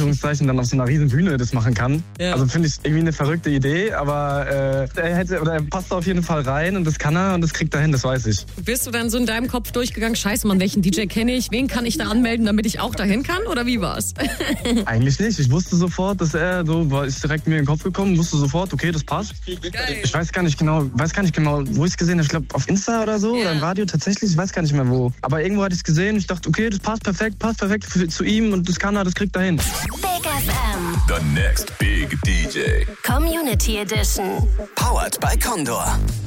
Anführungszeichen, dann auf so einer riesen Bühne das machen kann. Ja. Also finde ich irgendwie eine verrückte Idee, aber er passt auf jeden Fall rein und das kann er und das kriegt er hin, das weiß ich. Bist du dann so in deinem Kopf durchgegangen, scheiße Mann, welchen DJ kenne ich, wen kann ich da anmelden, damit ich auch dahin kann, oder wie war's? Eigentlich nicht. Ich wusste sofort, dass er so, ist direkt mir in den Kopf gekommen, wusste sofort, okay, das passt. Geil. Ich weiß gar nicht genau, wo ich es gesehen habe. Ich glaube auf Insta oder so oder im Radio tatsächlich, ich weiß gar nicht mehr wo. Aber irgendwo hatte ich es gesehen und ich dachte, okay, das passt perfekt zu ihm und das kann er, das kriegt er hin. Big FM. The next big DJ. Community Edition. Powered by Condor.